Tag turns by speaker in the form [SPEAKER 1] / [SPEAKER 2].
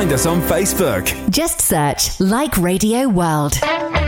[SPEAKER 1] Find us on Facebook.
[SPEAKER 2] Just search Like Radio World.